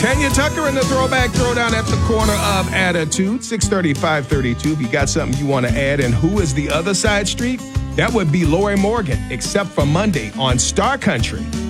Tanya Tucker in the Throwback Throwdown at the corner of Attitude, 630, 532. If you got something you want to add, and who is the other side street? That would be Lori Morgan, except for Monday on Star Country.